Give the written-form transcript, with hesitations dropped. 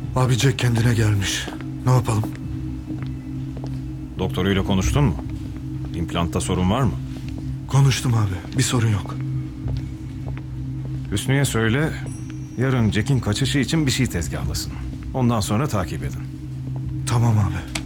Abi Jack kendine gelmiş. Ne yapalım? Doktoruyla konuştun mu? İmplantta sorun var mı? Konuştum abi. Bir sorun yok. Hüsnü'ye söyle, yarın Jack'in kaçışı için bir şey tezgahlasın. Ondan sonra takip edin. Tamam abi.